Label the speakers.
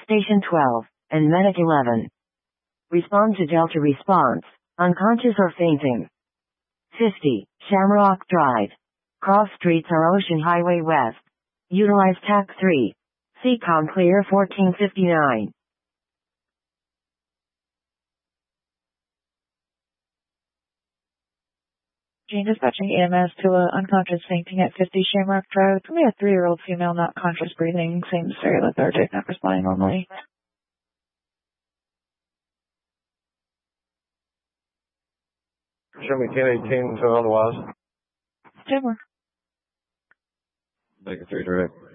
Speaker 1: Station 12, and Medic 11. Respond to Delta response, unconscious or fainting. 50, Shamrock Drive. Cross streets are Ocean Highway West. Utilize TAC 3. CCOM clear 1459.
Speaker 2: Jane dispatching EMS to a unconscious fainting at 50 Shamrock Drive. We have a 3-year-old female not conscious breathing, seems very lethargic, not responding normally.
Speaker 3: Show me 1018 to otherwise.
Speaker 2: 10 more.
Speaker 3: Make it 3 direct.